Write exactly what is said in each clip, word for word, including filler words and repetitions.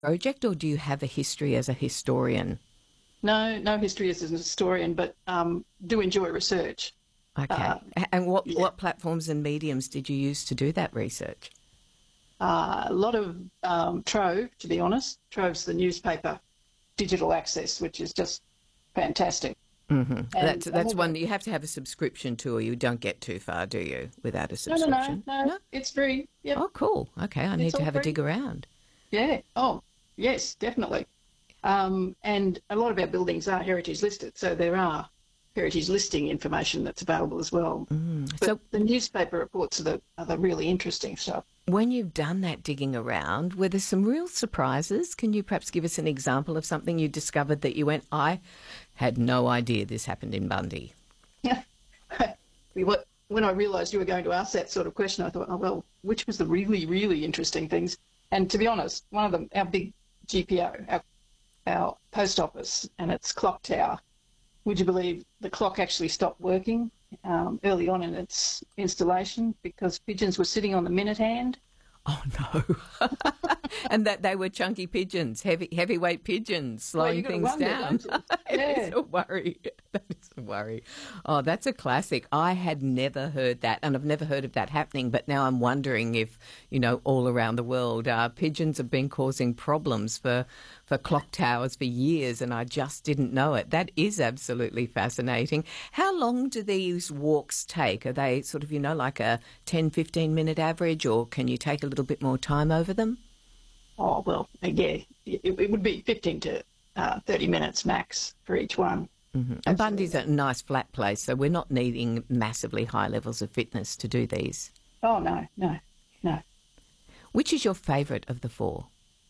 project, or do you have a history as a historian? No, no history as a historian, but um, do enjoy research. Okay. Uh, And what, yeah. what platforms and mediums did you use to do that research? Uh, a lot of um, Trove, to be honest. Trove's the newspaper digital access, which is just fantastic. Mm-hmm. And That's a that's whole one that you have to have a subscription to, or you don't get too far, do you, without a No, no, no, subscription? no, it's free. Yep, Oh, cool. Okay, I need it's to all have a free. dig around. Yeah. Oh, yes, definitely. Um, and a lot of our buildings are heritage listed, so there are heritage listing information that's available as well. Mm. But So the newspaper reports are the, are the really interesting stuff. when you've done that digging around, were there some real surprises? Can you perhaps give us an example of something you discovered that you went, I had no idea this happened in Bundy? Yeah. We were- when I realised you were going to ask that sort of question, I thought, oh, well, which was the really, really interesting things? And to be honest, one of them, our big G P O, our, our post office and its clock tower, would you believe the clock actually stopped working um, early on in its installation because pigeons were sitting on the minute hand? Oh, no. And that they were chunky pigeons, heavy heavyweight pigeons, slowing you gotta things wonder, down. don't you? It Yeah. is a worry. That is a worry. Oh, that's a classic. I had never heard that, and I've never heard of that happening, but now I'm wondering if, you know, all around the world, uh, pigeons have been causing problems for, for clock towers for years, and I just didn't know it. That is absolutely fascinating. How long do these walks take? Are they sort of, you know, like a ten, fifteen minute average, or can you take a little bit more time over them? Oh, well, yeah, it, it would be fifteen to uh, thirty minutes max for each one. Mm-hmm. And Bundy's a nice flat place, so we're not needing massively high levels of fitness to do these. Oh, no, no, no. Which is your favourite of the four?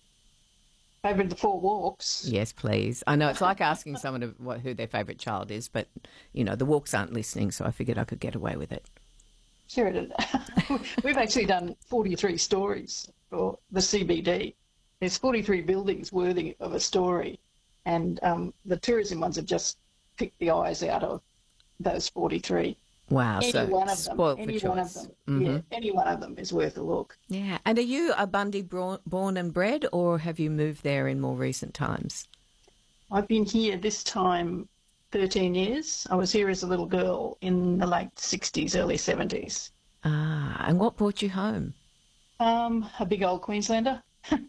Over the four walks. Yes, please. I know it's like asking someone to, what, who their favourite child is, but, you know, the walks aren't listening, so I figured I could get away with it. Sure it is. We've actually done forty-three stories for the C B D. There's forty-three buildings worthy of a story, and um, the tourism ones have just picked the eyes out of those forty-three. Wow, Any so one of them, spoiled for any choice. one of them, Mm-hmm. yeah, any one of them is worth a look. Yeah. And are you a Bundy bro- born and bred, or have you moved there in more recent times? I've been here this time thirteen years. I was here as a little girl in the late sixties, early seventies. Ah, and what brought you home? Um, a big old Queenslander.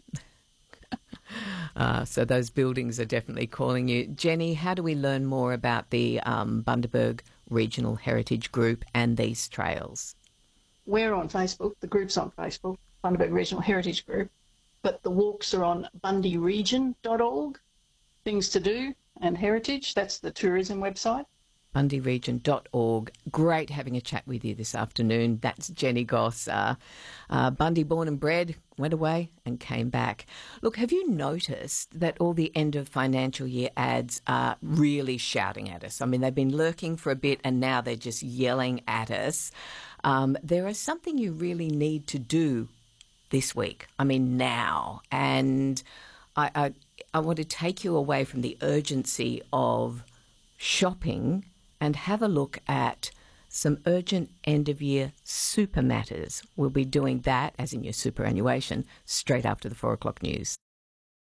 Uh, so those buildings are definitely calling you. Jenny, how do we learn more about the um, Bundaberg Regional Heritage Group and these trails? We're on Facebook. The group's on Facebook, Bundaberg Regional Heritage Group. But the walks are on bundy region dot org. Things to do and heritage. That's the tourism website. bundy region dot org. Great having a chat with you this afternoon. That's Jenny Goss. Uh, uh, Bundy born and bred, went away and came back. Look, have you noticed that all the end of financial year ads are really shouting at us? I mean, they've been lurking for a bit and now they're just yelling at us. Um, there is something you really need to do this week. I mean, now. And I, I, I want to take you away from the urgency of shopping and have a look at some urgent end-of-year super matters. We'll be doing that, as in your superannuation, straight after the four o'clock news.